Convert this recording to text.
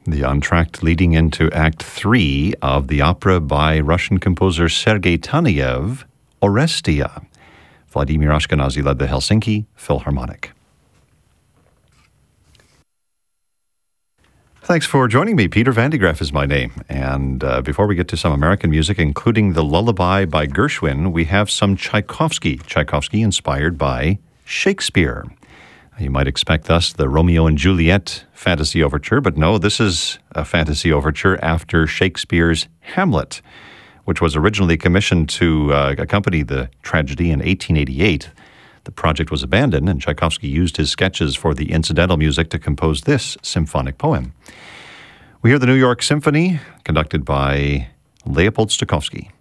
the entr'acte leading into Act 3 of the opera by Russian composer Sergei Taneyev, Orestia. Vladimir Ashkenazy led the Helsinki Philharmonic. Thanks for joining me. Peter Van de Graaff is my name. And before we get to some American music, including the Lullaby by Gershwin, we have some Tchaikovsky. Tchaikovsky inspired by Shakespeare. You might expect thus the Romeo and Juliet fantasy overture, but no, this is a fantasy overture after Shakespeare's Hamlet, which was originally commissioned to accompany the tragedy in 1888. The project was abandoned, and Tchaikovsky used his sketches for the incidental music to compose this symphonic poem. We hear the New York Symphony, conducted by Leopold Stokowski.